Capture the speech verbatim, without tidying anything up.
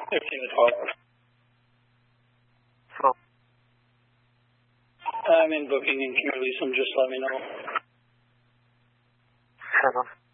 fifteen to twelve. So. I'm in booking and can you release them, just let me know. Seven.